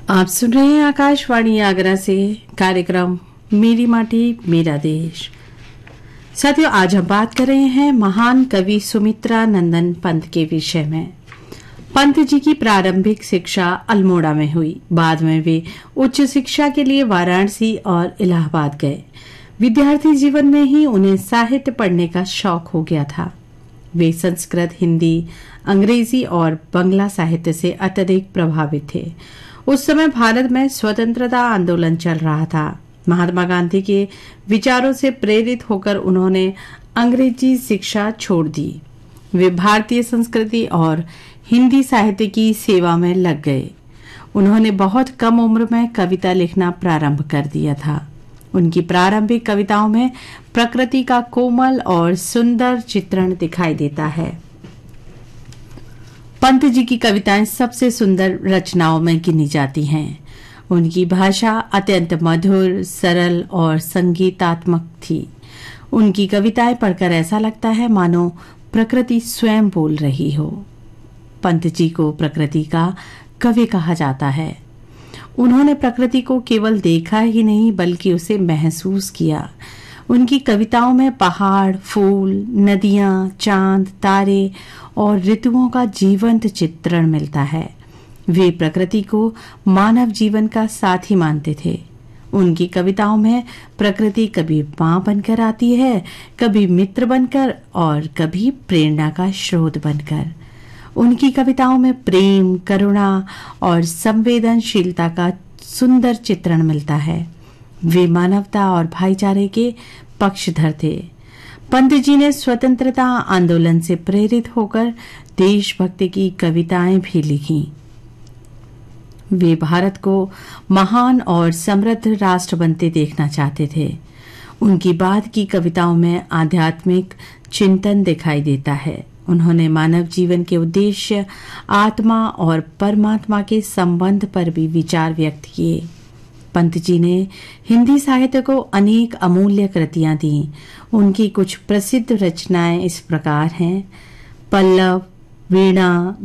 आप सुन रहे हैं आकाशवाणी आगरा से कार्यक्रम मेरी माटी मेरा देश। साथियों, आज हम बात कर रहे हैं महान कवि सुमित्रा नंदन पंत के विषय में। पंत जी की प्रारंभिक शिक्षा अल्मोड़ा में हुई। बाद में वे उच्च शिक्षा के लिए वाराणसी और इलाहाबाद गए। विद्यार्थी जीवन में ही उन्हें साहित्य पढ़ने का शौक हो गया था। वे संस्कृत, हिंदी, अंग्रेजी और बंगला साहित्य से अत्यधिक प्रभावित थे। उस समय भारत में स्वतंत्रता आंदोलन चल रहा था। महात्मा गांधी के विचारों से प्रेरित होकर उन्होंने अंग्रेजी शिक्षा छोड़ दी। वे भारतीय संस्कृति और हिंदी साहित्य की सेवा में लग गए। उन्होंने बहुत कम उम्र में कविता लिखना प्रारंभ कर दिया था। उनकी प्रारंभिक कविताओं में प्रकृति का कोमल और सुंदर चित्रण दिखाई देता है। पंत जी की कविताएं सबसे सुंदर रचनाओं में गिनी जाती हैं। उनकी भाषा अत्यंत मधुर, सरल और संगीतात्मक थी। उनकी कविताएं पढ़कर ऐसा लगता है मानो प्रकृति स्वयं बोल रही हो। पंत जी को प्रकृति का कवि कहा जाता है। उन्होंने प्रकृति को केवल देखा ही नहीं बल्कि उसे महसूस किया। उनकी कविताओं में पहाड़, फूल, नदियां, चांद, तारे और ऋतुओं का जीवंत चित्रण मिलता है। वे प्रकृति को मानव जीवन का साथी मानते थे। उनकी कविताओं में प्रकृति कभी मां बनकर आती है, कभी मित्र बनकर और कभी प्रेरणा का स्रोत बनकर। उनकी कविताओं में प्रेम, करुणा और संवेदनशीलता का सुंदर चित्रण मिलता है। वे मानवता और भाईचारे के पक्षधर थे। पंत जी ने स्वतंत्रता आंदोलन से प्रेरित होकर देशभक्ति की कविताएं भी लिखीं। वे भारत को महान और समृद्ध राष्ट्र बनते देखना चाहते थे। उनकी बाद की कविताओं में आध्यात्मिक चिंतन दिखाई देता है। उन्होंने मानव जीवन के उद्देश्य, आत्मा और परमात्मा के संबंध पर भी विचार व्यक्त किए। पंत जी ने हिंदी साहित्य को अनेक अमूल्य कृतियां दी। उनकी कुछ प्रसिद्ध रचनाएं इस प्रकार हैं: पल्लव, वीणा,